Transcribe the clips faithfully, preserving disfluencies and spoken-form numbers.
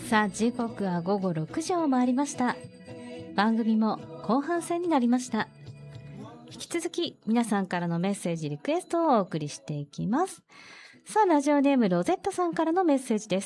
さあ時刻は午後ろくじを回りました。番組も後半戦になりました。引き続き皆さんからのメッセージリクエストをお送りしていきます。さあラジオネームロゼッタさんからのメッセージです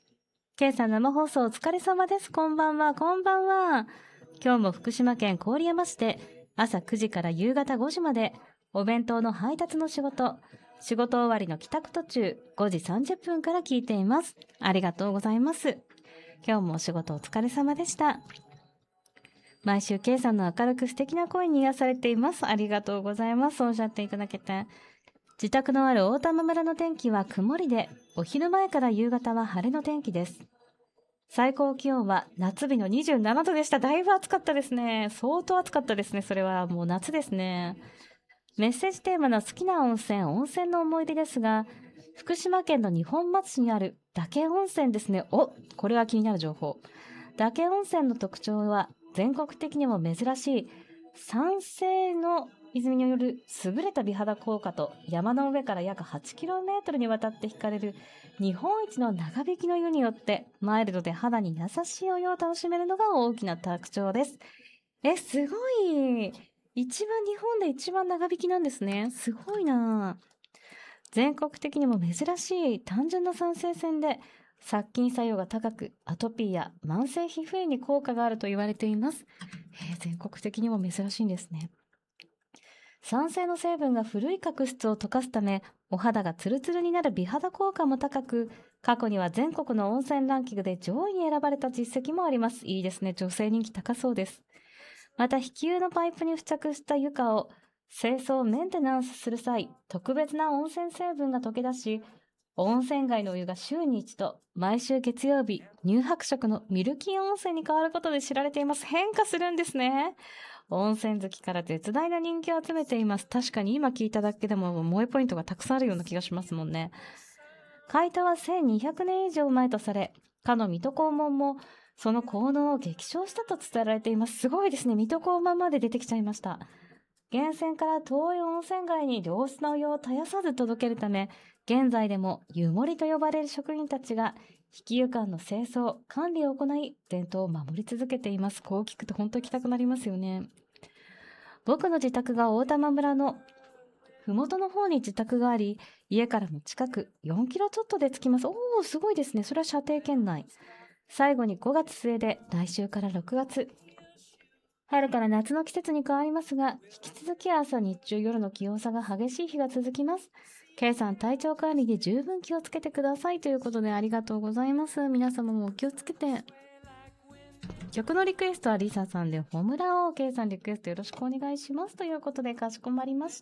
。Kさん生放送お疲れ様です。こんばんはこんばんは。今日も福島県郡山市で朝くじから夕方ごじまでお弁当の配達の仕事、仕事終わりの帰宅途中ごじさんじゅっぷんから聞いています。ありがとうございます。今日もお仕事お疲れ様でした。毎週 K さんの明るく素敵な声に癒されています。ありがとうございます。おっしゃっていただけて。自宅のある大玉村の天気は曇りで、お昼前から夕方は晴れの天気です。最高気温は夏日のにじゅうななどでした。だいぶ暑かったですね。相当暑かったですね。それはもう夏ですね。メッセージテーマの好きな温泉、温泉の思い出ですが、福島県の二本松市にある嶽温泉ですね。お、これは気になる情報。嶽温泉の特徴は全国的にも珍しい酸性の泉による優れた美肌効果と山の上から約 はちキロメートル にわたって引かれる日本一の長引きの湯によってマイルドで肌に優しいお湯を楽しめるのが大きな特徴です。え、すごい。一番日本で一番長引きなんですね。すごいな。全国的にも珍しい単純な酸性泉で殺菌作用が高くアトピーや慢性皮膚炎に効果があると言われています。えー、全国的にも珍しいんですね。酸性の成分が古い角質を溶かすためお肌がツルツルになる美肌効果も高く、過去には全国の温泉ランキングで上位に選ばれた実績もあります。いいですね。女性人気高そうです。また引き湯のパイプに付着した床を清掃メンテナンスする際、特別な温泉成分が溶け出し、温泉街のお湯が週に一度、毎週月曜日、乳白色のミルキー温泉に変わることで知られています。変化するんですね。温泉好きから絶大な人気を集めています。確かに今聞いただけでも萌えポイントがたくさんあるような気がしますもんね。開湯はせんにひゃくねん以上前とされ、かの水戸黄門もその効能を激賞したと伝えられています。すごいですね。水戸黄門まで出てきちゃいました。源泉から遠い温泉街に良質なお湯を絶やさず届けるため、現在でも湯守と呼ばれる職員たちが引き湯館の清掃、管理を行い、伝統を守り続けています。こう聞くと本当に行きたくなりますよね。僕の自宅が大玉村のふもとの方に自宅があり、家からも近くよんキロちょっとで着きます。おー、すごいですね。それは射程圏内。最後にごがつ末で、来週からろくがつ。春から夏の季節に変わりますが、引き続き朝日中夜の気温差が激しい日が続きます。K さん体調管理に十分気をつけてくださいということでありがとうございます。皆様もお気をつけて。曲のリクエストはリサさんでホムラを K さんリクエストよろしくお願いしますということでかしこまりました。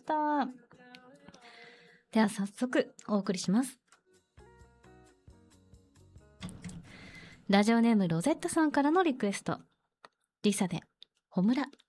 では早速お送りします。ラジオネームロゼッタさんからのリクエスト、リサでホムラ。